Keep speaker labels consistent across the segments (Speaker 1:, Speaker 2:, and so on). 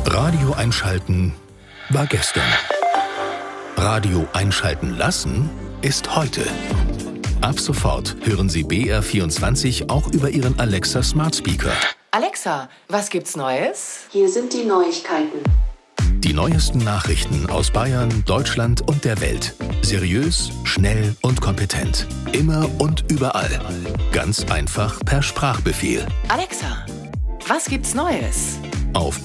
Speaker 1: Radio einschalten war gestern. Radio einschalten lassen ist heute. Ab sofort hören Sie BR24 auch über Ihren Alexa Smart Speaker.
Speaker 2: Alexa, was gibt's Neues?
Speaker 3: Hier sind die Neuigkeiten.
Speaker 1: Die neuesten Nachrichten aus Bayern, Deutschland und der Welt. Seriös, schnell und kompetent. Immer und überall. Ganz einfach per Sprachbefehl.
Speaker 2: Alexa, was gibt's Neues?
Speaker 1: Auf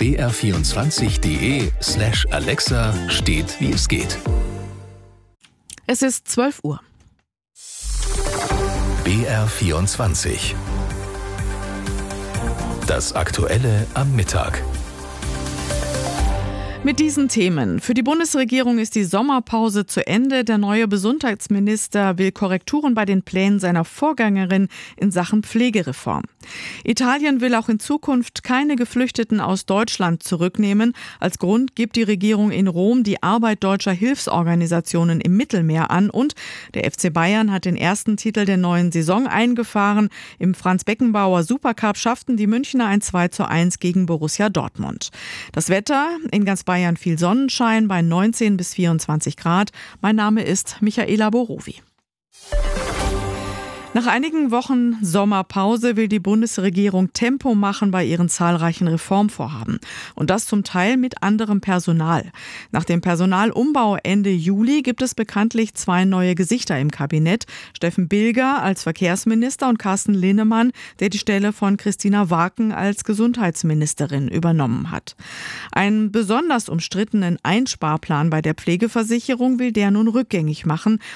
Speaker 1: br24.de/Alexa steht, wie es geht.
Speaker 4: Es ist 12 Uhr.
Speaker 1: BR24. Das Aktuelle am Mittag.
Speaker 4: Mit diesen Themen. Für die Bundesregierung ist die Sommerpause zu Ende. Der neue Gesundheitsminister will Korrekturen bei den Plänen seiner Vorgängerin in Sachen Pflegereform. Italien will auch in Zukunft keine Geflüchteten aus Deutschland zurücknehmen. Als Grund gibt die Regierung in Rom die Arbeit deutscher Hilfsorganisationen im Mittelmeer an. Und der FC Bayern hat den ersten Titel der neuen Saison eingefahren. Im Franz-Beckenbauer Supercup schafften die Münchner ein 2:1 gegen Borussia Dortmund. Das Wetter in ganz Bayern viel Sonnenschein bei 19 bis 24 Grad. Mein Name ist Michaela Borowi. Nach einigen Wochen Sommerpause will die Bundesregierung Tempo machen bei ihren zahlreichen Reformvorhaben. Und das zum Teil mit anderem Personal. Nach dem Personalumbau Ende Juli gibt es bekanntlich 2 neue Gesichter im Kabinett. Steffen Bilger als Verkehrsminister und Carsten Linnemann, der die Stelle von Christina Waken als Gesundheitsministerin übernommen hat. Einen besonders umstrittenen Einsparplan bei der Pflegeversicherung will der nun rückgängig machen.